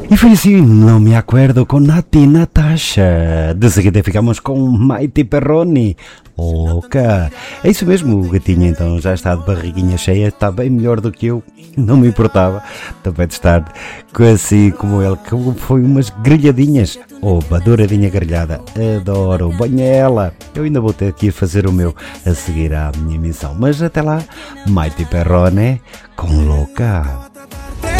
E foi assim, não me acuerdo, com Nati e Natasha. De seguida ficamos com Maite Perroni. Louca! É isso mesmo, o gatinho então já está de barriguinha cheia, está bem melhor do que eu. Não me importava também de estar assim como ele, que foi umas grelhadinhas. Oba, douradinha grelhada. Adoro, banhela. Eu ainda vou ter que ir fazer o meu a seguir à minha missão. Mas até lá, Maite Perroni com Louca.